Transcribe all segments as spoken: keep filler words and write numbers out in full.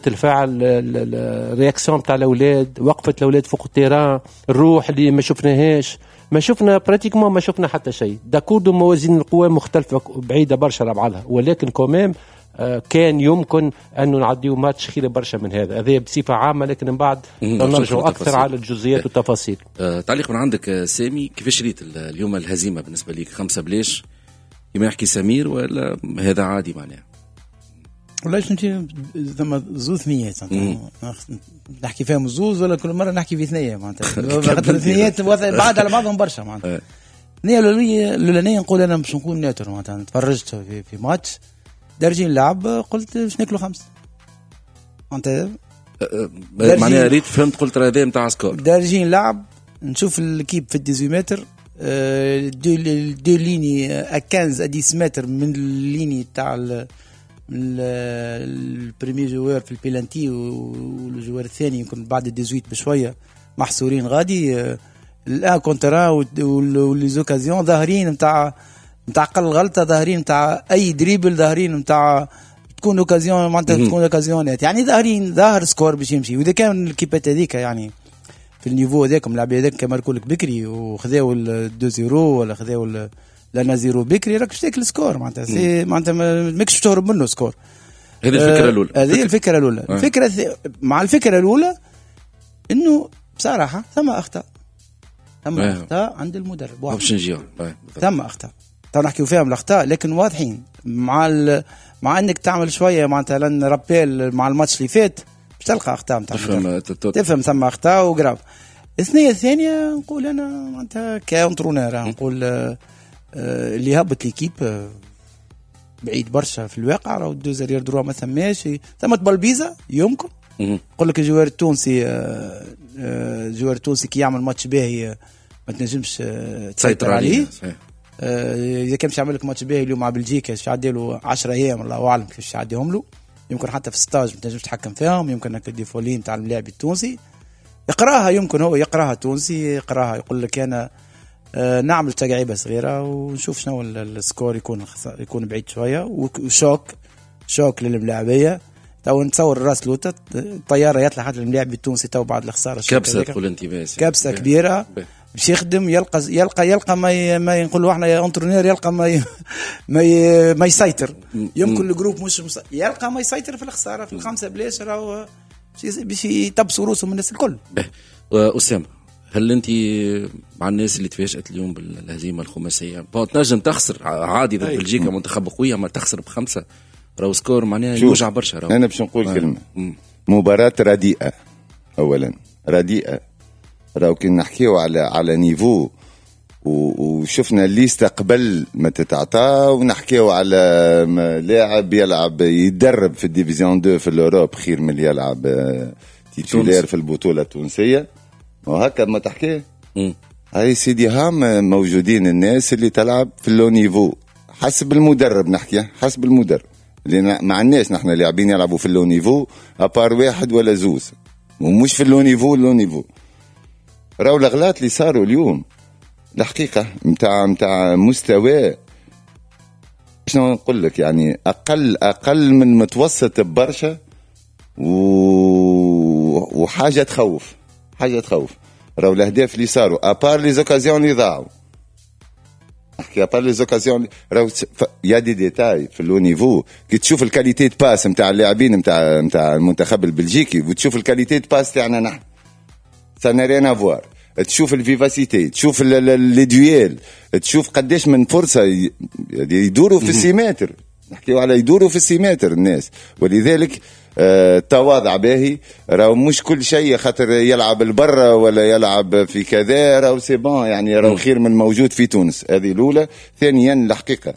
الفاعل الرياكسيون بتاع الاولاد، وقفه الاولاد فوق التيران، الروح اللي ما شفناهاش، ما شفنا براتيكمون ما شفنا حتى شيء. داكوردو موازين القوى مختلفه بعيده برشا على بعضها، ولكن كومام كان يمكن أن نعديو ماتش خير برشا من هذا. هذا بصفة عامة، لكن من بعد نرجع أكثر على الجزئيات والتفاصيل. أه تعليق من عندك سامي، كيفاش ريت اليوم الهزيمة بالنسبة ليك؟ خمسة بلاش كما يحكي سمير ولا هذا عادي معناها؟ والله شنو ثم زوز ثنيات نحكي فيهم زوز، ولا كل مرة نحكي في ثنية معناتها خاطر ثنيات بعد على بعضهم برشا معناتها. الثنية الأولانية نقول أنا مش نكون ناتر معناتها، تفرجت في, في ماتش دارجين اللعب قلت باش ناكلوا خمسة انت معناها ريت فهمت قلت هذا نتاع سكور دارجين لعب نشوف الكيب في التسعة متر دو دو ليني خمسة عشرة متر من الليني تاع البريمي جوار في البيلانتي والجوار الثاني يمكن بعد التسعة بشويه محصورين غادي الان كونترا وليزوكازيون ظاهرين نتاع نتاع قل غلطه، ظاهرين نتاع اي دريبل، ظاهرين نتاع تكون اوكازيون معناتها تكون اوكازيونات، يعني ظاهرين ظاهر سكور باش يمشي. واذا كان الكيبات هذيك يعني في النيفو هذاك ملعب هذاك كما نقول لك بكري وخذاو الدو زيرو ولا خذاو لنا زيرو بكري، راك باش تاكل سكور معناتها سي معناتها ماكش تهرب منه سكور. هذه الفكره الاولى. هذه الفكره الاولى. الفكره ث... مع الفكره الاولى انه بصراحه ثم اخطاء ثم أه. اخطاء عند المدرب واحد. ثم اخطاء تو نحكيو فيهم الاخطاء لكن واضحين مع ال... مع انك تعمل شويه معناتها لان رابيل مع الماتش اللي فات باش تلقى اخطاء نتاع تفهم تفهم ثم اخطاء وغراف. الثانيه الثانيه نقول انا معناتها كاونترونير نقول آه اللي هبط ليكيب آه بعيد برشا في الواقع، راهو الدوزر يردروها ما ثماش ثم بلبيزه يمكن نقول لك الجوار التونسي آه آه الجوار التونسي كي يعمل ماتش باهي ما تنجمش آه تسيطر عليه. آه اذا كان باش يعمل لك ماتش باهي اليوم مع بلجيكا باش يعدي له عشرة ايام الله اعلم كيفاش يعديهم له، يمكن حتى في ستاج ما تنجمش تتحكم فيهم، يمكن انك الديفولين تاع اللاعب التونسي يقراها، يمكن هو يقراها تونسي يقراها يقول لك انا آه نعمل تجعيبه صغيره ونشوف شنو السكور يكون يكون بعيد شويه وشوك شوك للملاعبيه. تو نتصور الراس لوطه الطياره يطلع حتى الملاعب التونسي تو بعد الخساره كبسه تقول انت بس كبسه كبيره باش يخدم يلقى يلقى يلقى ما ما نقولوا احنا يا انترونير يلقى ما ي... ما ي... ما يسيطر يمكن الجروب مش مس... يلقى ما يسيطر في الخساره في الخمسه بلاش راهو باش يتبسوا روسهم الناس الكل. أسامة هل انت مع الناس اللي تفاجأت اليوم بالهزيمه الخماسيه؟ تنجم تخسر عادي ضد بلجيكا منتخب قويه ما تخسر بخمسه راهو سكور معناها يوجع برشا. راهو انا باش نقول آه. كلمه مم. مباراه رديئه اولا رديئه، راهو كي نحكيو على على نيفو وشفنا الليسته قبل ما تتعطى ونحكيو على لاعب يلعب يتدرب في الديفيزيون اثنين في الاوروب خير من يلعب تيتولير في البطوله التونسيه وهكا ما تحكي. هاي سيدي هام موجودين الناس اللي تلعب في اللو نيفو حسب المدرب، نحكي حسب المدرب اللي مع الناس نحن لاعبين يلعبوا في اللو نيفو ابار واحد ولا زوز ومش في اللو نيفو اللو نيفو. راهو الاغلاط اللي صاروا اليوم الحقيقه نتاع نتاع مستوى شنو نقول لك يعني اقل اقل من متوسط برشا و... وحاجه تخوف حاجه تخوف. راهو الاهداف اللي صاروا ابار لي زوكازيون اللي ضاعوا نحكي ابار لي زوكازيون راهو يا دي ديتاي في اللو نيفو كي تشوف الكاليتي دو باس نتاع اللاعبين نتاع نتاع المنتخب البلجيكي وتشوف الكاليتي دو باس تاعنا نحن سا ريان افوار، تشوف الفيفاسيتي تشوف لي دويل تشوف قداش من فرصه يدوروا في السيمتر نحكيو على يدوروا في السيمتر الناس. ولذلك التواضع باهي راهو مش كل شيء خاطر يلعب البرة ولا يلعب في كذا راهو سي بون يعني راهو خير من موجود في تونس. هذه الاولى. ثانيا الحقيقه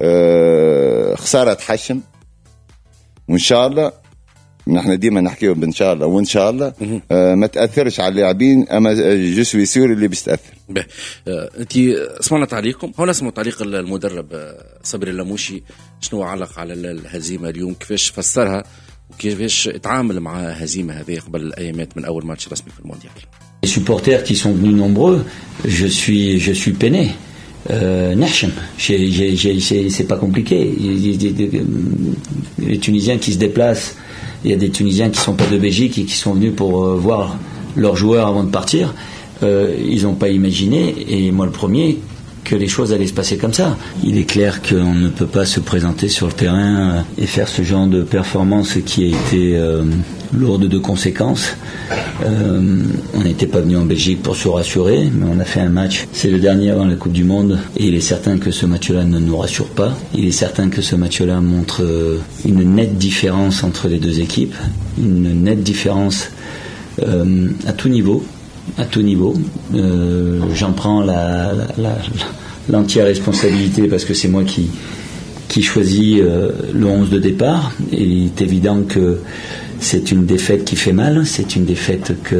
خساره تحشم وان شاء الله نحن ديما نحكيو بان شاء الله وان شاء الله آه ما تاثرش على اللاعبين اما جو سوي سور اللي باش تاثر. آه انت سمعنا تعليقكم هنا اسمه تعليق المدرب آه صبري اللاموشي شنو علق على الهزيمه اليوم كيفاش فسرها وكيفاش اتعامل مع هزيمه هذه قبل الايامات من اول ماتش رسمي في المونديال. Les supporters qui sont venus nombreux, je suis je suis peiné. Euh, Nerchem, j'ai, j'ai, j'ai, c'est, c'est pas compliqué. Les Tunisiens qui se déplacent il y a des Tunisiens qui sont pas de Belgique et qui sont venus pour euh, voir leurs joueurs avant de partir. Euh, ils n'ont pas imaginé, et moi le premier, que les choses allaient se passer comme ça. Il est clair qu'on ne peut pas se présenter sur le terrain et faire ce genre de performance qui a été euh, lourde de conséquences. Euh, on n'était pas venu en Belgique pour se rassurer, mais on a fait un match. C'est le dernier avant la Coupe du Monde, et il est certain que ce match-là ne nous rassure pas. Il est certain que ce match-là montre une nette différence entre les deux équipes, une nette différence euh, à tout niveau. À tout niveau. Euh, j'en prends la, la, la, l'entière responsabilité parce que c'est moi qui, qui choisis euh, le onze de départ. Et il est évident que c'est une défaite qui fait mal, c'est une défaite que,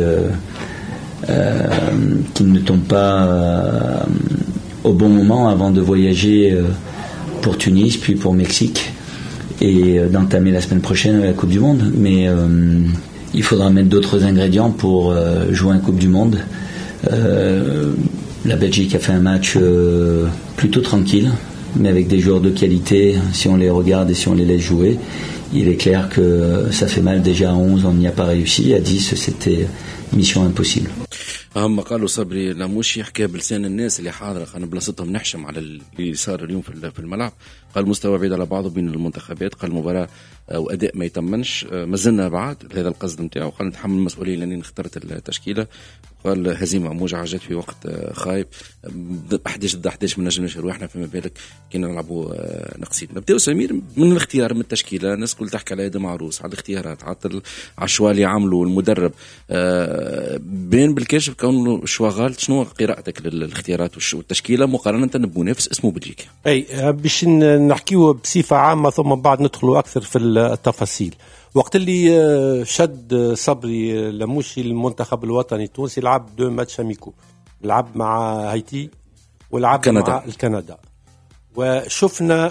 euh, qui ne tombe pas euh, au bon moment avant de voyager euh, pour Tunis, puis pour Mexique, et euh, d'entamer la semaine prochaine la Coupe du Monde. Mais euh, il faudra mettre d'autres ingrédients pour euh, jouer un Coupe du Monde. Euh, la Belgique a fait un match euh, plutôt tranquille, mais avec des joueurs de qualité. Si on les regarde et si on les laisse jouer, il est clair que ça fait mal. Déjà à onze, on n'y a pas réussi. À dix, c'était mission impossible. هم قالوا صبري لاموشي حكى بلسان الناس اللي حاضره خلينا بلاصتهم نحشم على اللي صار اليوم في الملعب. قال مستوى بعيد على بعضه بين المنتخبات، قال مباراه واداء ما يطمنش، ما زلنا بعد هذا القصد نتاعو. قال نتحمل المسؤوليه لاني اخترت التشكيله. قال هزيمه موجعه جات في وقت خايب، احداش ضد احداش ما نجمناش رواحنا، فما بالك كنا نلعبوا نقصين. نبداو سمير من الاختيار، من التشكيله. الناس كل تحكي على يد معروس، على الاختيارات، على العشوائي اللي عملوا المدرب. بين بالكاشف كونه شوا غلط. شنو قراءتك للاختيارات والتشكيله مقارنه بمنافس اسمه بلجيكا؟ اي باش نحكيو بصفه عامه ثم بعد ندخلوا اكثر في التفاصيل. وقت اللي شد صبري لموشي المنتخب الوطني التونسي لعب دو ماتش اميكو، لعب مع هايتي ولعب كندا. مع الكندا، وشفنا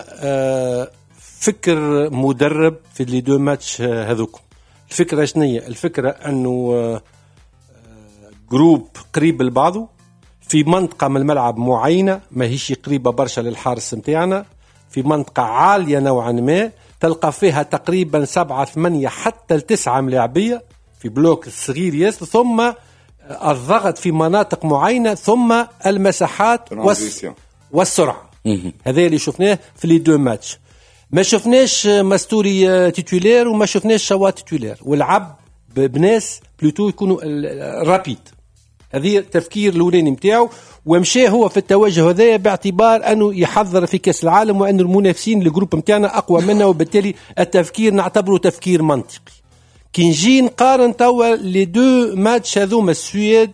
فكر مدرب في اللي دو ماتش هذوك. الفكره شنية؟ الفكره انه جروب قريب لبعضه في منطقه من الملعب معينه، ما هيش قريبه برشا للحارس متاعنا، في منطقه عاليه نوعا ما، تلقى فيها تقريبا سبعة ثمانية حتى التسعة ملاعبية في بلوك صغير ياسر، ثم الضغط في مناطق معينة، ثم المساحات والس... والسرعة. هذا اللي شفناه في لي دو ماتش. ما شفناش ماستوري تيتولير وما شفناش شوا تيتولير، والعب بناس بلوتو يكونوا رابيد. هذه التفكير الأولاني متاعه، ومشى هو في التوجه هذا باعتبار أنه يحضر في كأس العالم، وأن المنافسين الجروب متاعنا أقوى منه، وبالتالي التفكير نعتبره تفكير منطقي. كي نجي نقارن توا لي دو ماتش هذوما، السويد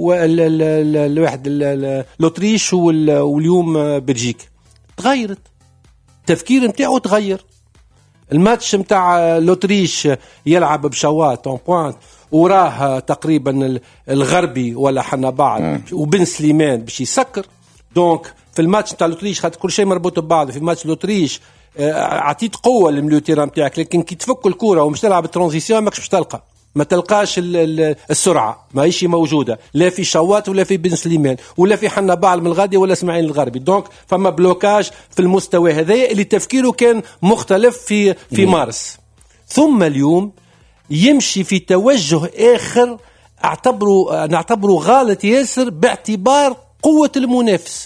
والواحد الأوتريش واليوم بلجيكا، تغيرت التفكير متاعه، تغير. الماتش متاع الأوتريش يلعب بشوات اون بوينت، وراه تقريبا الغربي ولا حنا بعض وبن سليمان باش يسكر. دونك في الماتش تاع الأوتريش خاطر كل شيء مربوط ببعض، في ماتش الأوتريش عطيت قوه للمليو تيران نتاعك، لكن كي تفك الكره ومش تلعب الترانزيسيون ماكش باش تلقى، ما تلقاش السرعه، ما هيش موجوده لا في شوات ولا في بن سليمان ولا في حنا بعض من الغادي ولا اسماعيل الغربي. دونك فما بلوكاج في المستوى هذايا اللي تفكيره كان مختلف في في مارس. ثم اليوم يمشي في توجه آخر، اعتبره نعتبره غلط ياسر باعتبار قوة المنافس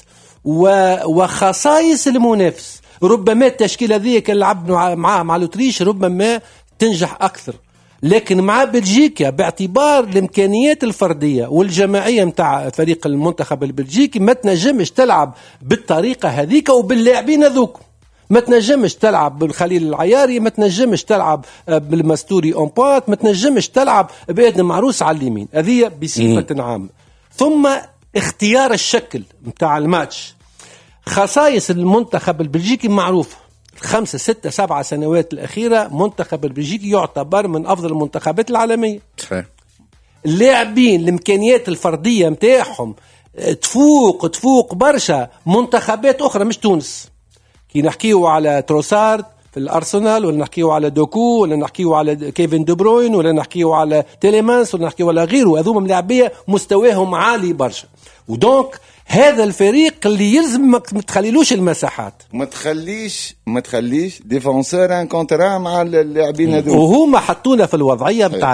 وخصائص المنافس. ربما التشكيلة هذه كان لعبنا معاه مع الأوتريش ربما تنجح أكثر، لكن مع بلجيكا باعتبار الإمكانيات الفردية والجماعية متاع فريق المنتخب البلجيكي ما تنجمش تلعب بالطريقة هذيك وباللاعبين هذوك. ما تنجمش تلعب بالخليل العياري، ما تنجمش تلعب بالمستوري اون بوات، ما تنجمش تلعب بآدم معروس على اليمين. هذه بصفة عامة. ثم اختيار الشكل متاع الماتش. خصائص المنتخب البلجيكي معروفة، الخمسة ستة سبعة سنوات الأخيرة منتخب البلجيكي يعتبر من أفضل المنتخبات العالمية. اللاعبين الإمكانيات الفردية متاعهم تفوق تفوق برشا منتخبات أخرى مش تونس. كي نحكيو على تروسارد في الأرسنال، ولا نحكيو على دوكو، ولا نحكيو على كيفن دي بروين، ولا نحكيو على تيليمانس، ولا نحكيو على غيره، هذوما ملاعبية مستواهم عالي برشا. ودونك هذا الفريق اللي يلزم ما تخليلوش المساحات، ما تخليش ما تخليش ديفونسور ان كونترا مع اللاعبين هذول، وهما حطونا في الوضعيه نتاع